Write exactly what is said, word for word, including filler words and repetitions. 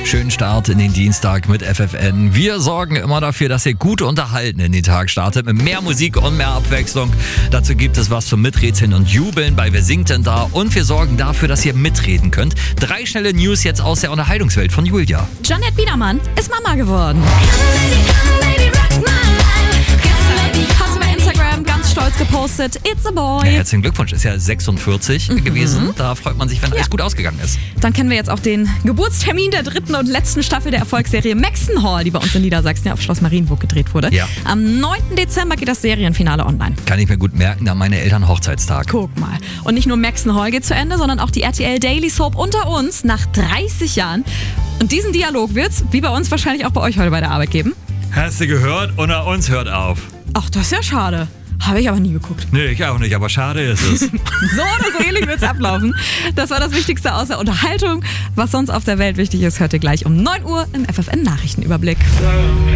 Schönen Start in den Dienstag mit F F N. Wir sorgen immer dafür, dass ihr gut unterhalten in den Tag startet, mit mehr Musik und mehr Abwechslung. Dazu gibt es was zum Miträtseln und Jubeln bei Wer singt denn da? Und wir sorgen dafür, dass ihr mitreden könnt. Drei schnelle News jetzt aus der Unterhaltungswelt von Julia. Jeanette Biedermann ist Mama geworden. Hat sie bei Instagram ganz stolz gepostet, it's a boy. Ja, herzlichen Glückwunsch, ist ja sechsundvierzig mhm. gewesen. Da freut man sich, wenn alles ja. gut ausgegangen ist. Dann kennen wir jetzt auch den Geburtstermin der dritten und letzten Staffel der Erfolgsserie Maxen Hall, die bei uns in Niedersachsen ja auf Schloss Marienburg gedreht wurde. Ja. Am neunten Dezember geht das Serienfinale online. Kann ich mir gut merken, da haben meine Eltern Hochzeitstag. Guck mal. Und nicht nur Maxen Hall geht zu Ende, sondern auch die R T L Daily Soap Unter uns nach dreißig Jahren. Und diesen Dialog wird's, wie bei uns, wahrscheinlich auch bei euch heute bei der Arbeit geben. Hast du gehört? Unter uns hört auf. Ach, das ist ja schade. Habe ich aber nie geguckt. Nee, ich auch nicht, aber schade ist es. So oder so ähnlich wird es ablaufen. Das war das Wichtigste aus der Unterhaltung. Was sonst auf der Welt wichtig ist, hört ihr gleich um neun Uhr im F F N Nachrichtenüberblick.